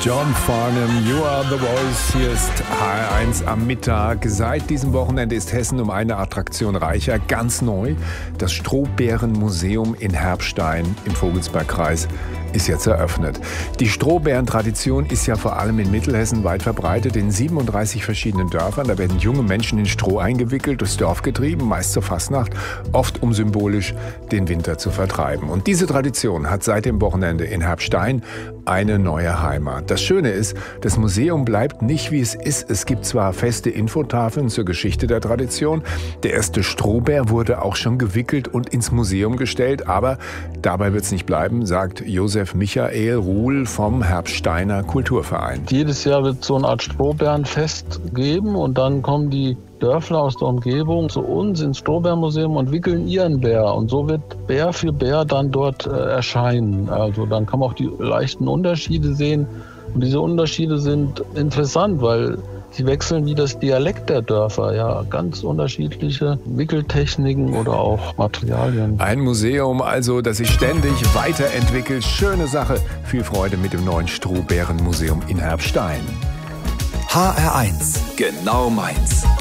John Farnham, You Are the Voice. Hier ist HR1 am Mittag. Seit diesem Wochenende ist Hessen um eine Attraktion reicher. Ganz neu, das Strohbärenmuseum in Herbstein im Vogelsbergkreis ist jetzt eröffnet. Die Strohbärentradition ist ja vor allem in Mittelhessen weit verbreitet, in 37 verschiedenen Dörfern. Da werden junge Menschen in Stroh eingewickelt, durchs Dorf getrieben, meist zur Fastnacht, oft um symbolisch den Winter zu vertreiben. Und diese Tradition hat seit dem Wochenende in Herbstein eine neue Heimat. Das Schöne ist, das Museum bleibt nicht, wie es ist. Es gibt zwar feste Infotafeln zur Geschichte der Tradition. Der erste Strohbär wurde auch schon gewickelt und ins Museum gestellt. Aber dabei wird es nicht bleiben, sagt Josef Michael Ruhl vom Herbsteiner Kulturverein. Jedes Jahr wird so eine Art Strohbärenfest geben und dann kommen die Dörfler aus der Umgebung zu uns ins Strohbärenmuseum und wickeln ihren Bär. Und so wird Bär für Bär dann dort erscheinen. Also dann kann man auch die leichten Unterschiede sehen. Und diese Unterschiede sind interessant, weil sie wechseln wie das Dialekt der Dörfer. Ja, ganz unterschiedliche Wickeltechniken oder auch Materialien. Ein Museum also, das sich ständig weiterentwickelt. Schöne Sache. Viel Freude mit dem neuen Strohbärenmuseum in Herbstein. HR1, genau meins.